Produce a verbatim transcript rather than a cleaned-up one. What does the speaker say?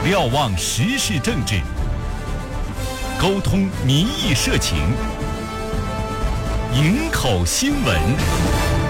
瞭望时事政治，沟通民意社情，营口新闻。